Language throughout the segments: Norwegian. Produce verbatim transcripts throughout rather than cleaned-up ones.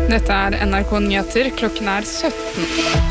Dette er N R K Nyheter, klokken er sytten.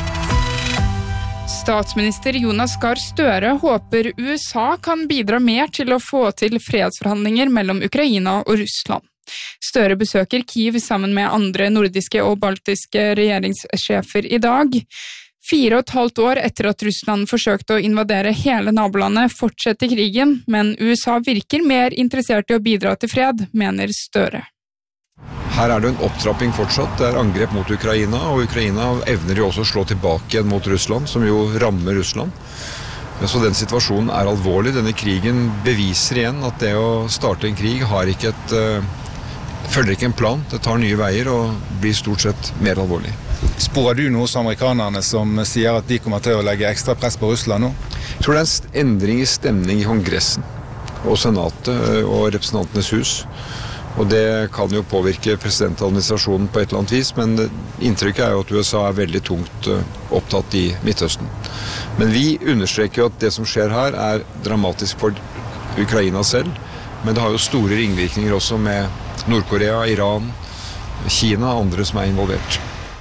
Statsminister Jonas Gahr Støre håper U S A kan bidra mer til å få til fredsforhandlinger mellom Ukraina og Russland. Støre besøker Kyiv sammen med andre nordiske og baltiske regjeringssjefer i dag. Fire og et halvt år etter at Russland forsøkte å invadere hele nabolandet, fortsetter krigen, men U S A virker mer interessert i å bidra til fred, mener Støre. Her er det en opptrapping fortsatt, det er angrep mot Ukraina, og Ukraina evner jo også å slå tilbake igjen mot Russland, som jo rammer Russland. Så den situasjonen er alvorlig. Denne krigen beviser igjen at det å starte en krig har ikke et, uh, følger ikke en plan, det tar nye veier og blir stort sett mer alvorlig. Sporer du noe hos amerikanerne som sier at de kommer til å legge ekstra press på Russland nå? Jeg tror det er en endring i stemning i Kongressen og Senatet og Representantenes hus. Og det kan jo påvirke presidentadministrasjonen på et eller annet vis, men inntrykket er jo at U S A er veldig tungt opptatt i Midtøsten. Men vi understreker jo at det som skjer her er dramatisk for Ukraina selv, men det har jo store ringvirkninger også med Nord-Korea, Iran, Kina og andre som er involvert.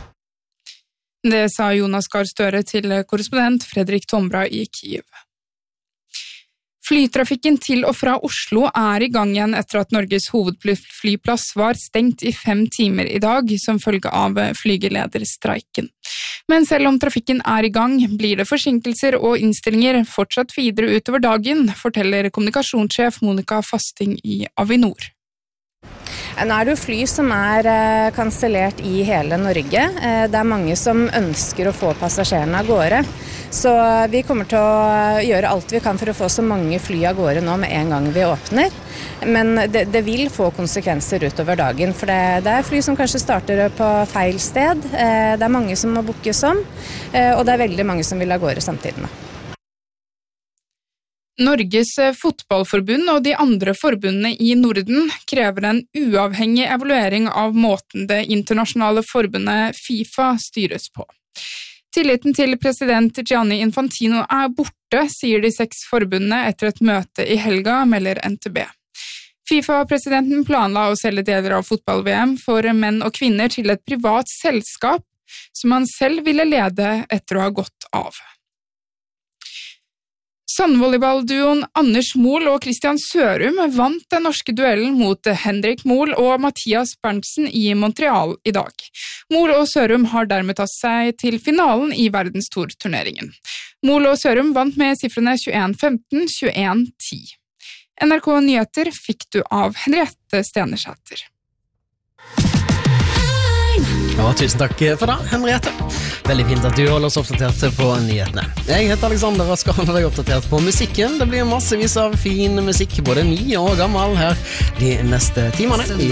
Det sa Jonas Gahr Støre til korrespondent Fredrik Tombra i Kyiv. Flytrafikken til og fra Oslo er i gang igjen etter at Norges hovedflyplass var stengt i fem timer i dag som følge av flygelederstreiken. Men selv om trafikken er i gang, blir det forsinkelser og innstillinger fortsatt videre utover dagen, forteller kommunikasjonssjef Monica Fasting i Avinor. Nå er det jo fly som er kansellert i hele Norge. Det er mange som ønsker å få passasjerene av gårde. Så vi kommer til å gjøre alt vi kan for å få så mange fly av gårde nå med en gang vi åpner. Men det, det vil få konsekvenser utover dagen, for det, det er fly som kanskje starter på feil sted. Det er mange som må bookes om, og det er veldig mange som vil av gårde samtidig med. Norges fotballforbund og de andre forbundene i Norden krever en uavhengig evaluering av måten det internasjonale forbundet FIFA styres på. Tilliten til president Gianni Infantino er borte, sier de seks forbundene etter et møte i helga, melder N T B. FIFA-presidenten planla å selge deler av fotball-V M for menn og kvinner til et privat selskap som han selv ville lede etter å ha gått av. Sandvolleyballduoen Anders Mohl og Christian Sørum vant den norske duellen mot Henrik Mohl og Mathias Berntsen i Montreal i dag. Mohl og Sørum har dermed tatt seg til finalen i verdenstorturneringen. Mohl og Sørum vant med sifrene tjueen femten og tjueen ti. N R K Nyheter fikk du av Henriette Stenersæter. Ja, tusen takk for det, Henriette. Veldig fint at du holder oss oppdatert på nyhetene. Jeg heter Alexander og skal holde deg oppdatert på musikken. Det blir massevis av fin musikk, både ny og gammel her de neste timene.